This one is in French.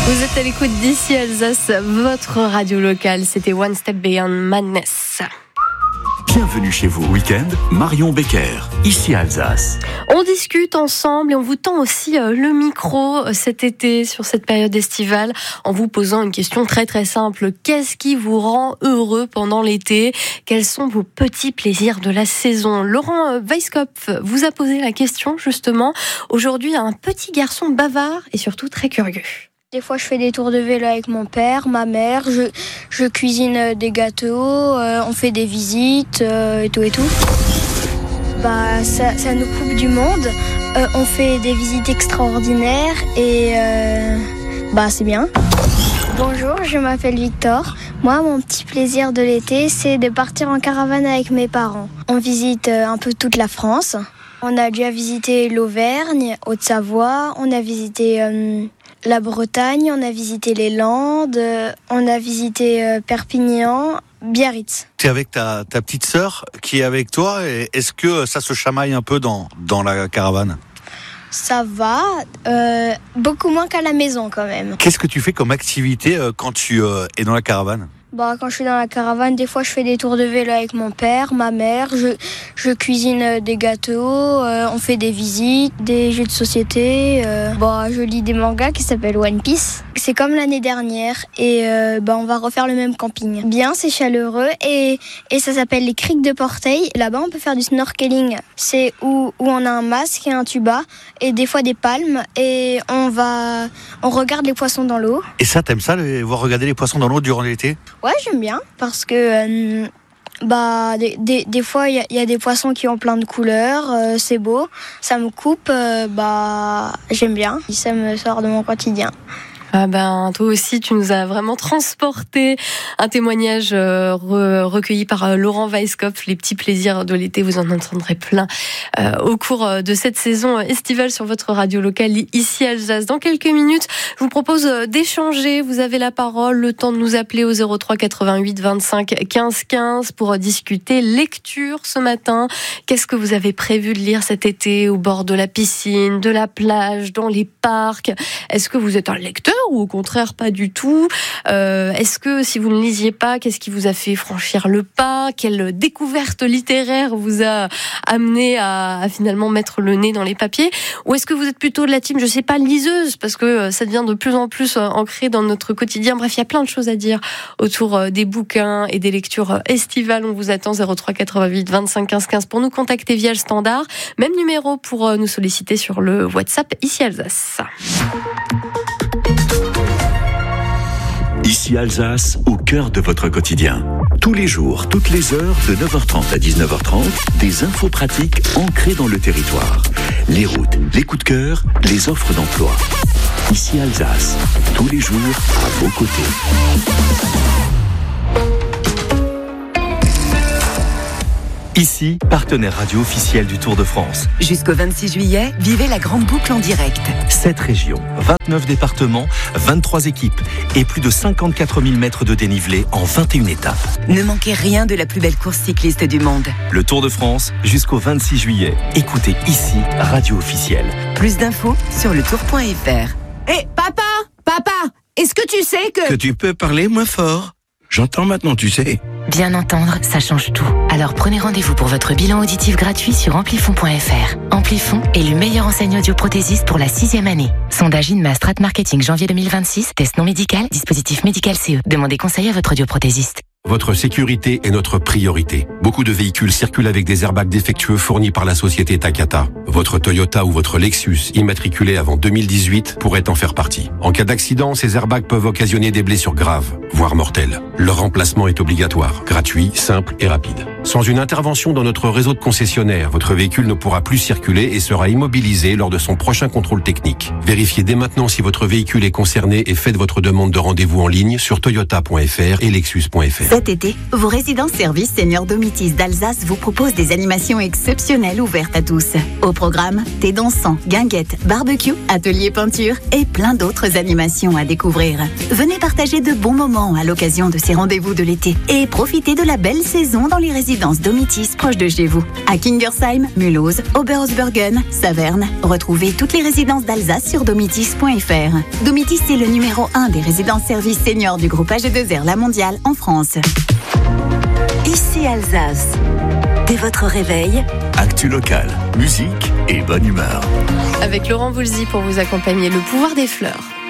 Vous êtes à l'écoute d'ici Alsace, votre radio locale. C'était One Step Beyond Madness. Bienvenue chez vous, Week-end, Marion Becker, ici Alsace. On discute ensemble et on vous tend aussi le micro cet été, sur cette période estivale, en vous posant une question très très simple. Qu'est-ce qui vous rend heureux pendant l'été ? Quels sont vos petits plaisirs de la saison ? Laurent Weisskopf vous a posé la question justement. Aujourd'hui, un petit garçon bavard et surtout très curieux. Des fois, je fais des tours de vélo avec mon père, ma mère, je cuisine des gâteaux, on fait des visites et tout. Ça nous coupe du monde, on fait des visites extraordinaires et c'est bien. Bonjour, je m'appelle Victor. Moi, mon petit plaisir de l'été, c'est de partir en caravane avec mes parents. On visite un peu toute la France. On a déjà visité l'Auvergne, Haute-Savoie, on a visité la Bretagne, on a visité les Landes, on a visité Perpignan, Biarritz. Tu es avec ta petite sœur qui est avec toi. Et est-ce que ça se chamaille un peu dans la caravane ? Ça va, beaucoup moins qu'à la maison quand même. Qu'est-ce que tu fais comme activité quand tu es dans la caravane ? Quand je suis dans la caravane, des fois je fais des tours de vélo avec mon père, ma mère, je cuisine des gâteaux, on fait des visites, des jeux de société. Je lis des mangas qui s'appellent One Piece. C'est comme l'année dernière et on va refaire le même camping. Bien, c'est chaleureux et ça s'appelle les Criques de Porteil. Là-bas, on peut faire du snorkeling. C'est où on a un masque et un tuba et des fois des palmes et on regarde les poissons dans l'eau. Et ça, t'aimes ça, voir regarder les poissons dans l'eau durant l'été ? Ouais, j'aime bien parce que des fois il y a des poissons qui ont plein de couleurs, c'est beau, ça me coupe, j'aime bien, ça me sort de mon quotidien. Toi aussi, tu nous as vraiment transporté. Un témoignage recueilli par Laurent Weisskopf. Les petits plaisirs de l'été, vous en entendrez plein au cours de cette saison estivale sur votre radio locale ici Alsace. Dans quelques minutes, je vous propose d'échanger. Vous avez la parole, le temps de nous appeler au 03 88 25 15 15 pour discuter lecture ce matin. Qu'est-ce que vous avez prévu de lire cet été au bord de la piscine, de la plage, dans les parcs ? Est-ce que vous êtes un lecteur ou au contraire pas du tout ? Est-ce que si vous ne lisiez pas, qu'est-ce qui vous a fait franchir le pas ? Quelle découverte littéraire vous a amené à finalement mettre le nez dans les papiers ? Ou est-ce que vous êtes plutôt de la team, je sais pas, liseuse, parce que ça devient de plus en plus ancré dans notre quotidien. Bref, il y a plein de choses à dire autour des bouquins et des lectures estivales. On vous attend 03 88 25 15 15 pour nous contacter via le standard. Même numéro pour nous solliciter sur le WhatsApp ici Alsace. Ici Alsace, au cœur de votre quotidien. Tous les jours, toutes les heures, de 9h30 à 19h30, des infos pratiques ancrées dans le territoire. Les routes, les coups de cœur, les offres d'emploi. Ici Alsace, tous les jours, à vos côtés. Ici, partenaire radio officiel du Tour de France. Jusqu'au 26 juillet, vivez la grande boucle en direct. 7 régions, 29 départements, 23 équipes et plus de 54 000 mètres de dénivelé en 21 étapes. Ne manquez rien de la plus belle course cycliste du monde. Le Tour de France, jusqu'au 26 juillet. Écoutez ici, radio officielle. Plus d'infos sur letour.fr. Hé, papa, est-ce que tu sais que tu peux parler moins fort ? J'entends maintenant, tu sais. Bien entendre, ça change tout. Alors prenez rendez-vous pour votre bilan auditif gratuit sur amplifon.fr. Amplifon, élu meilleure enseigne audioprothésiste pour la 6e année. Sondage INMA Strat Marketing janvier 2026. Test non médical, dispositif médical CE. Demandez conseil à votre audioprothésiste. Votre sécurité est notre priorité. Beaucoup de véhicules circulent avec des airbags défectueux fournis par la société Takata. Votre Toyota ou votre Lexus, immatriculé avant 2018, pourrait en faire partie. En cas d'accident, ces airbags peuvent occasionner des blessures graves, voire mortelles. Leur remplacement est obligatoire, gratuit, simple et rapide. Sans une intervention dans notre réseau de concessionnaires, votre véhicule ne pourra plus circuler et sera immobilisé lors de son prochain contrôle technique. Vérifiez dès maintenant si votre véhicule est concerné et faites votre demande de rendez-vous en ligne sur toyota.fr et lexus.fr. Cet été, vos résidences-services Senior Domitis d'Alsace vous proposent des animations exceptionnelles ouvertes à tous. Au programme, thé dansant, guinguettes, barbecue, atelier peinture et plein d'autres animations à découvrir. Venez partager de bons moments à l'occasion de ces rendez-vous de l'été et profitez de la belle saison dans les résidences résidence Domitis proche de chez vous. À Kingersheim, Mulhouse, Oberhausbergen, Saverne. Retrouvez toutes les résidences d'Alsace sur domitis.fr. Domitis est le numéro 1 des résidences services seniors du groupe AG2R La Mondiale en France. Ici Alsace. Dès votre réveil, actu locale, musique et bonne humeur. Avec Laurent Voulzy pour vous accompagner, le pouvoir des fleurs.